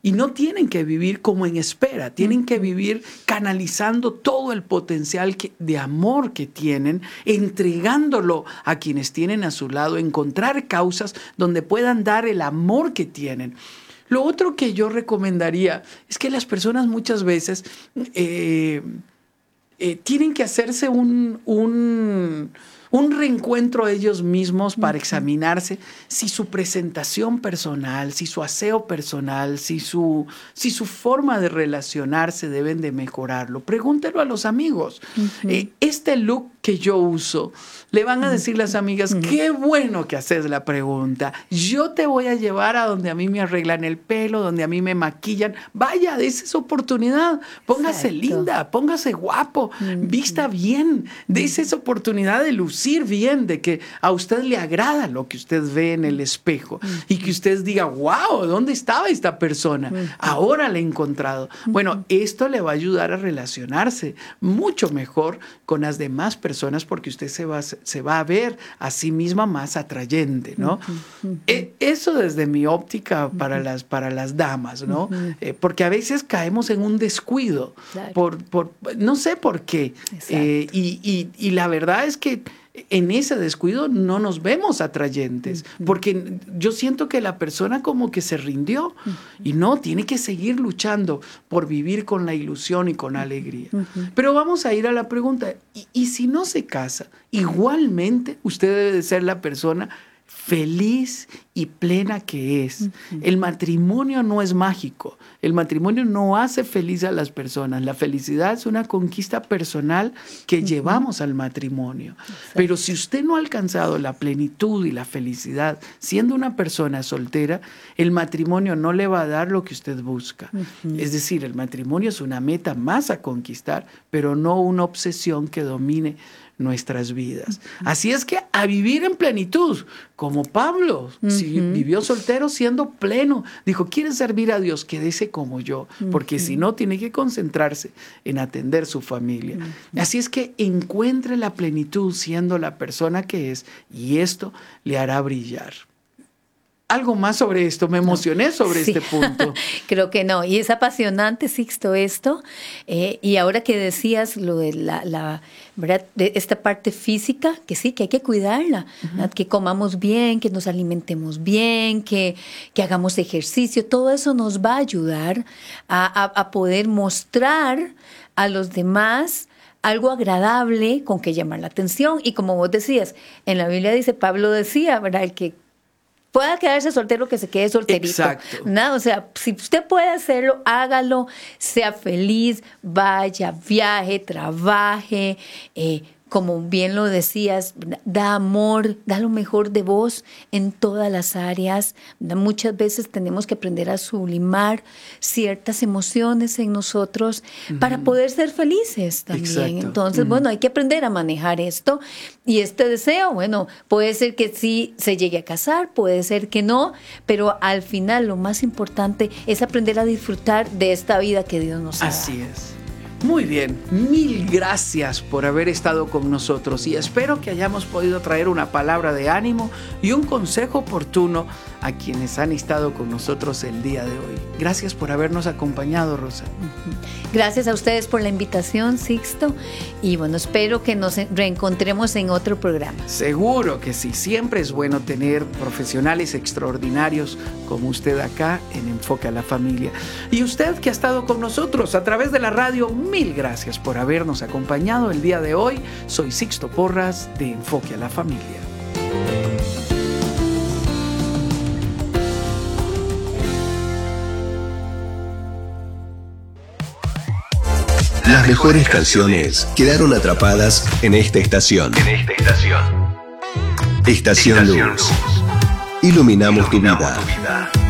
Y no tienen que vivir como en espera, tienen que vivir canalizando todo el potencial de amor que tienen, entregándolo a quienes tienen a su lado, encontrar causas donde puedan dar el amor que tienen. Lo otro que yo recomendaría es que las personas muchas veces tienen que hacerse un reencuentro a ellos mismos para examinarse si su presentación personal, si su aseo personal, si su forma de relacionarse deben de mejorarlo. Pregúntelo a los amigos. Este look que yo uso, le van a decir las amigas, qué bueno que haces la pregunta. Yo te voy a llevar a donde a mí me arreglan el pelo, donde a mí me maquillan. Vaya, dése esa oportunidad. Póngase linda, póngase guapo, vista bien. Dése esa oportunidad de lucir bien, de que a usted le agrada lo que usted ve en el espejo y que usted diga, wow, ¿dónde estaba esta persona? Ahora la he encontrado. Bueno, esto le va a ayudar a relacionarse mucho mejor con las demás personas porque usted se va a ver a sí misma más atrayente, ¿no? Eso desde mi óptica para las damas, ¿no? Porque a veces caemos en un descuido, claro. No sé por qué. Y la verdad es que en ese descuido no nos vemos atrayentes, porque yo siento que la persona como que se rindió y no, tiene que seguir luchando por vivir con la ilusión y con alegría. Pero vamos a ir a la pregunta, ¿y si no se casa? Igualmente usted debe de ser la persona feliz y plena que es. El matrimonio no es mágico. El matrimonio no hace feliz a las personas. La felicidad es una conquista personal que llevamos al matrimonio. Exacto. Pero si usted no ha alcanzado la plenitud y la felicidad siendo una persona soltera, el matrimonio no le va a dar lo que usted busca. Es decir, el matrimonio es una meta más a conquistar, pero no una obsesión que domine nuestras vidas. Así es que a vivir en plenitud, como Pablo, si vivió soltero siendo pleno, dijo, ¿quieres servir a Dios? Quédese como yo, porque si no, tiene que concentrarse en atender su familia. Así es que encuentre la plenitud siendo la persona que es, y esto le hará brillar. Algo más sobre esto, me emocioné sobre este punto. Creo que no, y es apasionante, Sixto, esto. Y ahora que decías lo de la ¿verdad? De esta parte física, que sí, que hay que cuidarla, que comamos bien, que nos alimentemos bien, que hagamos ejercicio, todo eso nos va a ayudar a poder mostrar a los demás algo agradable con que llamar la atención. Y como vos decías, en la Biblia dice, Pablo decía, ¿verdad? El que pueda quedarse soltero, que se quede solterito. Exacto. ¿No? O sea, si usted puede hacerlo, hágalo, sea feliz, vaya, viaje, trabaje, como bien lo decías, da amor, da lo mejor de vos en todas las áreas. Muchas veces tenemos que aprender a sublimar ciertas emociones en nosotros para poder ser felices también. Exacto. Entonces, bueno, hay que aprender a manejar esto. Y este deseo, bueno, puede ser que sí se llegue a casar, puede ser que no, pero al final lo más importante es aprender a disfrutar de esta vida que Dios nos ha dado. Así es. Muy bien, mil gracias por haber estado con nosotros y espero que hayamos podido traer una palabra de ánimo y un consejo oportuno a quienes han estado con nosotros el día de hoy. Gracias por habernos acompañado, Rosa. Gracias a ustedes por la invitación, Sixto, y bueno, espero que nos reencontremos en otro programa. Seguro que sí, siempre es bueno tener profesionales extraordinarios como usted acá en Enfoque a la Familia. Y usted que ha estado con nosotros a través de la radio, mil gracias por habernos acompañado el día de hoy. Soy Sixto Porras de Enfoque a la Familia. Las mejores canciones quedaron atrapadas en esta estación. Estación Luz. Iluminamos tu vida.